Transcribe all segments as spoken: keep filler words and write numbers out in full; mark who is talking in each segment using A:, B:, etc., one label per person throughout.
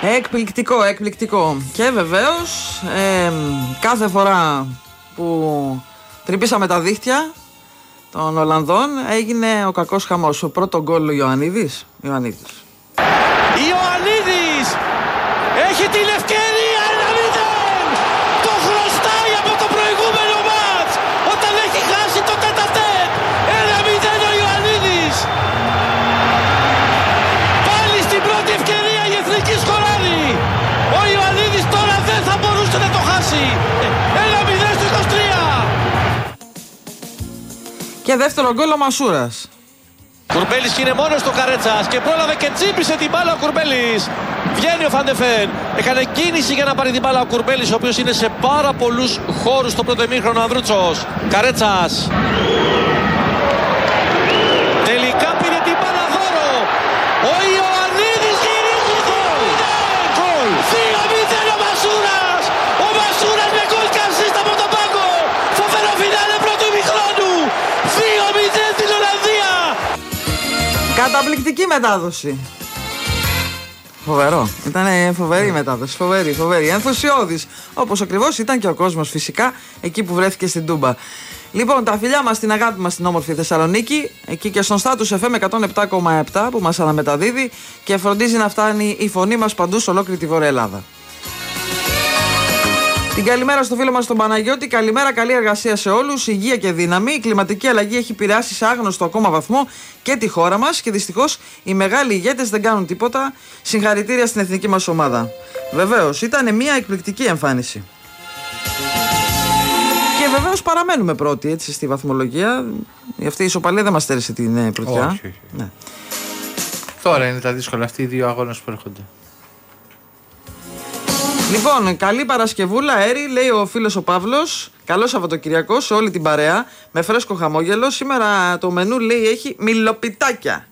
A: Εκπληκτικό, εκπληκτικό. Και βεβαίως ε, κάθε φορά που τρυπήσαμε τα δίχτυα των Ολλανδών έγινε ο κακός χαμός. Ο πρώτο γκολ ο Ιωαννίδης. Ιωαννίδης.
B: Ιωαννίδης έχει την ευκαιρία ένα μηδέν. Το χρωστάει από το προηγούμενο μάτς όταν έχει χάσει το τέτα-τέτ. ένα μηδέν ο Ιωαννίδης. Πάλι στην πρώτη ευκαιρία η εθνική σκοράρει. Ο Ιωαννίδης τώρα δεν θα μπορούσε να το χάσει. ένα μηδέν στο είκοσι τρία.
A: Και δεύτερο γκολ ο Μασούρας.
B: Κουρμπέλης είναι μόνος του Καρέτσας και πρόλαβε και τσίπησε την μπάλα ο Κουρμπέλης. Βγαίνει ο Φαντεφέν. Έκανε κίνηση για να πάρει την μπάλα ο Κουρμπέλης, ο οποίος είναι σε πάρα πολλούς χώρους στο πρώτο ημίχρονο. Ανδρούτσος. Καρέτσας. Τελικά πήρε την μπάλα δώρο. Ο Ιωαννίδης γυρίζει γκολ. Γκολ. δύο μηδέν ο Μασούρας. Ο Μασούρας με γκολ και ασίστ από τον πάγκο. Φοβερό φινάλε πρώτου ημιχρόνου. δύο μηδέν στην Ολλανδία.
A: Καταπληκτική μετάδοση. Φοβερό. Ήταν φοβερή η μετάδοση. Φοβερή, φοβερή. Ενθουσιώδης. Όπως ακριβώς ήταν και ο κόσμος φυσικά εκεί που βρέθηκε στην Τούμπα. Λοιπόν, τα φιλιά μας, την αγάπη μας στην όμορφη Θεσσαλονίκη. Εκεί και στον Status εφ εμ εκατόν επτά κόμμα επτά που μας αναμεταδίδει και φροντίζει να φτάνει η φωνή μας παντού σε ολόκληρη τη Βόρεια Ελλάδα. Την καλημέρα στο φίλο μας τον Παναγιώτη. Καλημέρα, καλή εργασία σε όλους. Υγεία και δύναμη. Η κλιματική αλλαγή έχει επηρεάσει σε άγνωστο ακόμα βαθμό και τη χώρα μας και δυστυχώς οι μεγάλοι ηγέτες δεν κάνουν τίποτα. Συγχαρητήρια στην εθνική μας ομάδα. Βεβαίως, ήταν μια εκπληκτική εμφάνιση. Και βεβαίως παραμένουμε πρώτοι έτσι στη βαθμολογία. Αυτή η ισοπαλία δεν μας στέρισε την πρωτιά.
C: Όχι, όχι. Ναι. Τώρα είναι τα δύσκολα αυτοί οι δύο αγώνες που έρχονται.
A: Λοιπόν, καλή Παρασκευούλα, Έρη, λέει ο φίλος ο Παύλος. Καλό Σαββατοκυριακό σε όλη την παρέα. Με φρέσκο χαμόγελο. Σήμερα το μενού λέει έχει μιλοπιτάκια.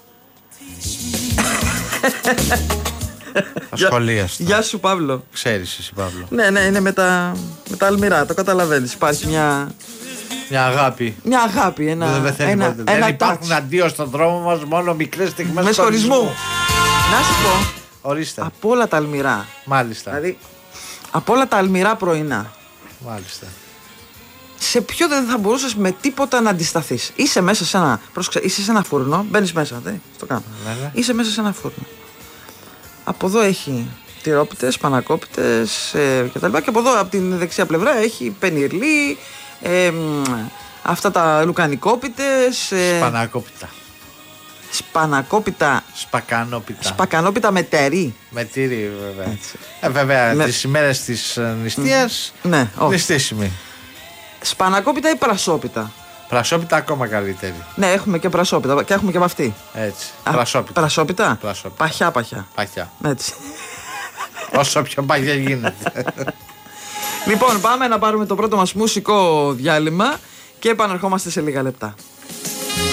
C: Ασχολίαστο.
A: Γεια σου, Παύλο.
C: Ξέρεις εσύ, Παύλο.
A: Ναι, ναι, είναι με τα, με τα αλμυρά, το καταλαβαίνεις. Υπάρχει μια.
C: Μια αγάπη.
A: Μια αγάπη, ένα.
C: Δεν, δεν,
A: ένα,
C: δεν
A: ένα
C: υπάρχουν αντίο στον δρόμο μας, μόνο μικρές στιγμές
A: με χωρισμού. Να σου πω.
C: Ορίστε.
A: Από όλα τα αλμυρά.
C: Μάλιστα.
A: Δηλαδή, από όλα τα αλμυρά πρωινά.
C: Μάλιστα.
A: Σε ποιο δεν θα μπορούσες με τίποτα να αντισταθείς. Είσαι μέσα σε ένα. Πρόσεξε, είσαι σε ένα φούρνο. Μπαίνεις μέσα. Δεν, το κάνω.
C: Βέβαια.
A: Είσαι μέσα σε ένα φούρνο. Από εδώ έχει τυρόπιτες, πανακόπιτες ε, κτλ. Και από εδώ από την δεξιά πλευρά έχει πενιρλί, ε, αυτά τα λουκανικόπιτες. Ε,
C: Σπανακόπιτα.
A: Σπανακόπιτα.
C: Σπακανόπιτα.
A: Σπακανόπιτα με τέρι.
C: Με τύρι, βέβαια. Ε, βέβαια, με... τις ημέρες της νηστείας.
A: Ναι, όχι.
C: Νηστίσιμη.
A: Σπανακόπιτα ή πρασόπιτα.
C: Πρασόπιτα ακόμα καλύτερη.
A: Ναι, έχουμε και πρασόπιτα και έχουμε και με αυτή.
C: Έτσι.
A: Α,
C: πρασόπιτα.
A: Πρασόπιτα.
C: Πρασόπιτα.
A: Παχιά, παχιά.
C: Παχιά.
A: Έτσι.
C: Όσο πιο παχιά γίνεται.
A: Λοιπόν, πάμε να πάρουμε το πρώτο μας μουσικό διάλειμμα και επανερχόμαστε σε λίγα λεπτά.